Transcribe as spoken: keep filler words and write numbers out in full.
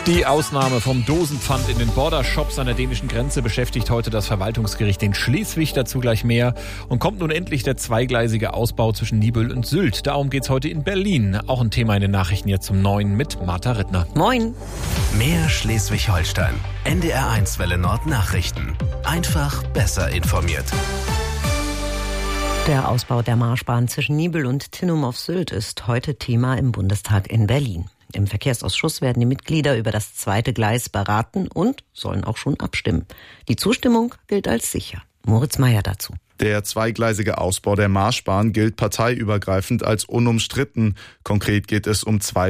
Die Ausnahme vom Dosenpfand in den Bordershops an der dänischen Grenze beschäftigt heute das Verwaltungsgericht in Schleswig, dazu gleich mehr. Und kommt nun endlich der zweigleisige Ausbau zwischen Niebüll und Sylt. Darum geht's heute in Berlin. Auch ein Thema in den Nachrichten jetzt um neun mit Martha Rittner. Moin. Mehr Schleswig-Holstein. N D R eins Welle Nord Nachrichten. Einfach besser informiert. Der Ausbau der Marschbahn zwischen Niebüll und Tinnum auf Sylt ist heute Thema im Bundestag in Berlin. Im Verkehrsausschuss werden die Mitglieder über das zweite Gleis beraten und sollen auch schon abstimmen. Die Zustimmung gilt als sicher. Moritz Meyer dazu. Der zweigleisige Ausbau der Marschbahn gilt parteiübergreifend als unumstritten. Konkret geht es um zwei